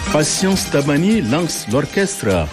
Patience Tabani lance l'orchestre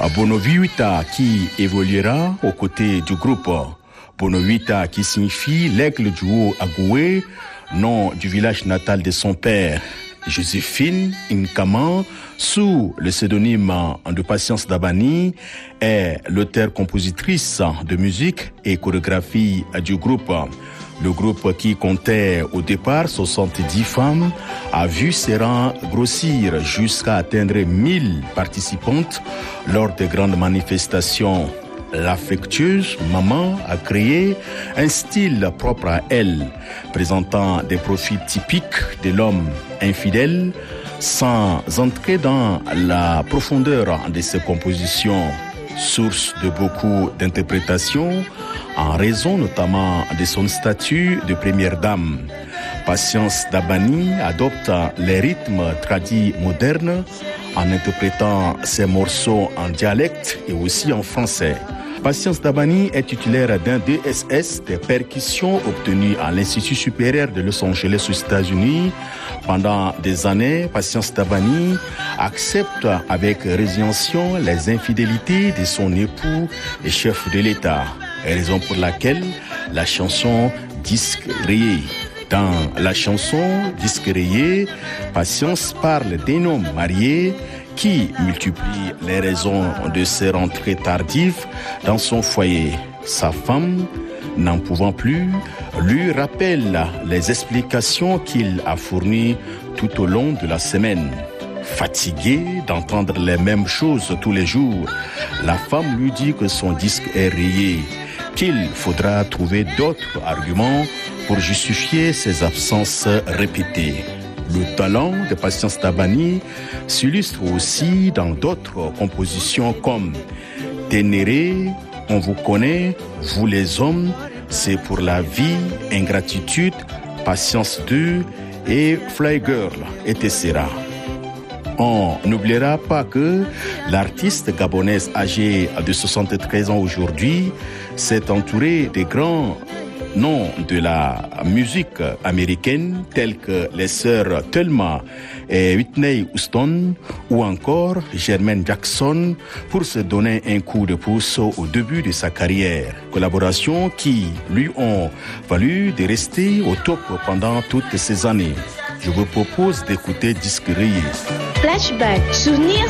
Bonovita qui évoluera aux côtés du groupe. Bonovita qui signifie l'aigle du haut Agoué, nom du village natal de son père. Joséphine Nkaman, sous le pseudonyme de Patience Dabani, est l'auteure-compositrice de musique et chorégraphie du groupe. Le groupe, qui comptait au départ 70 femmes, a vu ses rangs grossir jusqu'à atteindre 1000 participantes lors de grandes manifestations. L'affectueuse maman a créé un style propre à elle, présentant des profils typiques de l'homme infidèle, sans entrer dans la profondeur de ses compositions, source de beaucoup d'interprétations, en raison notamment de son statut de première dame. Patience Dabani adopte les rythmes tradis modernes en interprétant ses morceaux en dialecte et aussi en français. Patience Dabani est titulaire d'un DSS de percussions obtenu à l'Institut supérieur de Los Angeles aux États-Unis. Pendant des années, Patience Dabani accepte avec résignation les infidélités de son époux et chef de l'État, raison pour laquelle la chanson Disque rayé. Dans la chanson Disque rayé, Patience parle d'un homme marié qui multiplie les raisons de ses rentrées tardives dans son foyer. Sa femme, n'en pouvant plus, lui rappelle les explications qu'il a fournies tout au long de la semaine. Fatiguée d'entendre les mêmes choses tous les jours, la femme lui dit que son disque est rayé, qu'il faudra trouver d'autres arguments pour justifier ses absences répétées. Le talent de Patience Dabani s'illustre aussi dans d'autres compositions comme Ténéré, On vous connaît, Vous les hommes, C'est pour la vie, Ingratitude, Patience 2 et Fly Girl, etc. On n'oubliera pas que l'artiste gabonaise âgée de 73 ans aujourd'hui s'est entourée des grands noms de la musique américaine tels que les sœurs Thelma et Whitney Houston ou encore Jermaine Jackson pour se donner un coup de pouce au début de sa carrière. Collaborations qui lui ont valu de rester au top pendant toutes ces années. Je vous propose d'écouter Disque rayé. Flashback, souvenirs